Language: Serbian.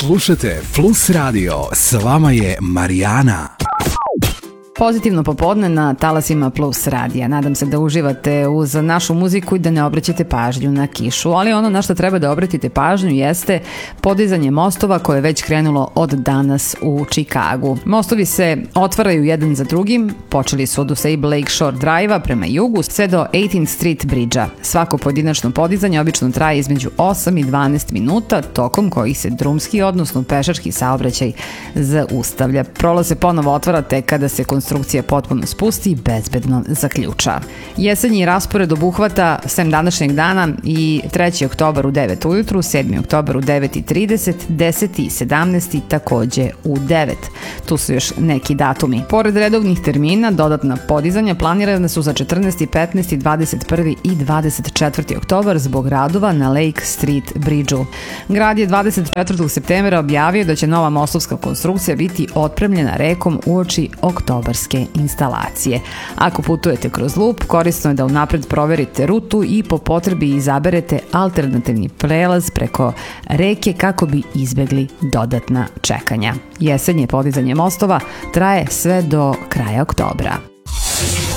Slušajte Plus Radio, s vama je Marijana. Pozitivno popodne na talasima Plus radija. Nadam se da uživate uz našu muziku i da ne obraćate pažnju na kišu. Ali ono na što treba da obratite pažnju jeste podizanje mostova koje je već krenulo od danas u Čikagu. Mostovi se otvaraju jedan za drugim. Počeli su od Usable Lakeshore Drive-a prema jugu sve do 18th Street Bridge-a. Svako pojedinačno podizanje obično traje između 8 i 12 minuta, tokom kojih se drumski, odnosno pešački saobraćaj zaustavlja. Prolaz se ponovo otvara tek kada se konstrukcija potpuno spusti i bezbedno zaključa. Jesenji raspored obuhvata sem današnjeg dana i 3. oktobar u 9 ujutru, 7. oktobar u 9:30, 10. i 17. takođe u 9. Tu su još neki datumi. Pored redovnih termina, dodatna podizanja planirane su za 14. 15. 21. i 24. oktobar zbog radova na Lake Street Bridge-u. Grad je 24. septembra objavio da će nova mostovska konstrukcija biti otpremljena rekom uoči oktobarske instalacije. Ako putujete kroz lup, korisno je da unapred proverite rutu i po potrebi izaberete alternativni prelaz preko reke kako bi izbegli dodatna čekanja. Jesenje podizanje mostova traje sve do kraja oktobra.